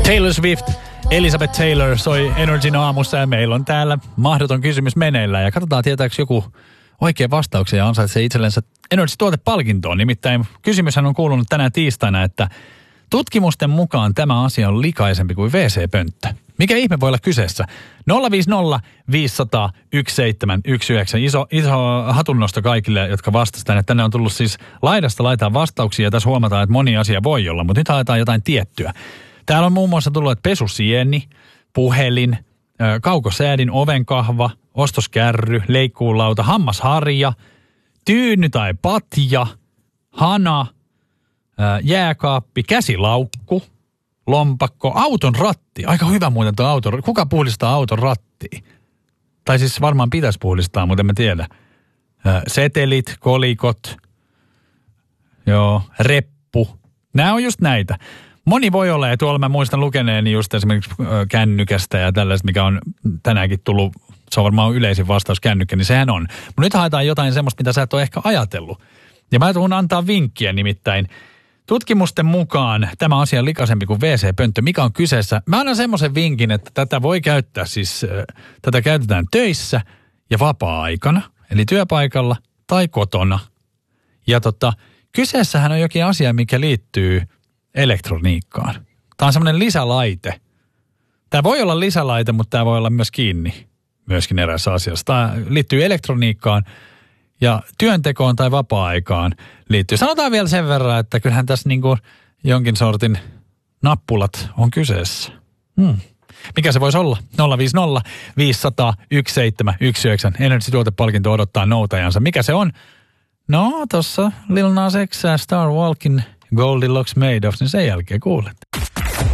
Taylor Swift, Elizabeth Taylor soi Energyn aamussa ja meillä on täällä mahdoton kysymys meneillään. Ja katsotaan tietääkö joku oikea vastauksia ja ansaitsee itsellensä Energy-tuotepalkintoon. Nimittäin kysymyshän on kuulunut tänään tiistaina, että tutkimusten mukaan tämä asia on likaisempi kuin WC-pönttö. Mikä ihme voi olla kyseessä? 050 500 1719. Iso hatunnosto kaikille, jotka vastasivat. Tänne on tullut siis laidasta laitaan vastauksia ja tässä huomataan, että moni asia voi olla, mutta nyt haetaan jotain tiettyä. Täällä on muun muassa tullut, että pesusieni, puhelin, kaukosäädin ovenkahva, ostoskärry, leikkuulauta, hammasharja, tyyny tai patja, hana, jääkaappi, käsilaukku, lompakko, auton ratti. Aika hyvä muuten tuo auto. Kuka puhdistaa auton rattia? Tai siis varmaan pitäisi puhdistaa, mutta en mä tiedä. Setelit, kolikot, joo, reppu. Nämä on just näitä. Moni voi olla, ja tuolla mä muistan lukeneeni just esimerkiksi kännykästä ja tällaista, mikä on tänäänkin tullut, se on varmaan yleisin vastaus kännykkä, niin sehän on. Mutta nyt haetaan jotain semmoista, mitä sä et ole ehkä ajatellut. Ja mä tuun antaa vinkkiä nimittäin. Tutkimusten mukaan tämä asia on likaisempi kuin WC-pönttö. Mikä on kyseessä? Mä annan semmoisen vinkin, että tätä voi käyttää siis, tätä käytetään töissä ja vapaa-aikana, eli työpaikalla tai kotona. Ja kyseessähän on jokin asia, mikä liittyy elektroniikkaan. Tämä on semmoinen lisälaite. Tämä voi olla lisälaite, mutta tämä voi olla myös kiinni myöskin erässä asiassa. Tämä liittyy elektroniikkaan ja työntekoon tai vapaa-aikaan liittyy. Sanotaan vielä sen verran, että kyllähän tässä niin kuin jonkin sortin nappulat on kyseessä. Mikä se voisi olla? 050 500 1719. Energy-tuotepalkinto odottaa noutajansa. Mikä se on? No, tossa Lil Nas X, Star Walkin Goldilocks Made of, niin sen jälkeen kuulet.